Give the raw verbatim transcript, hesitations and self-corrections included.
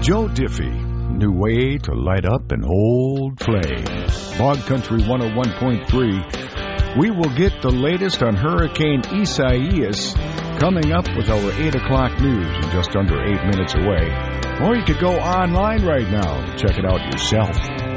Joe Diffie, new way to light up an old flame. Bog Country one oh one point three. We will get the latest on Hurricane Isaias coming up with our eight o'clock news in just under eight minutes away. Or you could go online right now and check it out yourself.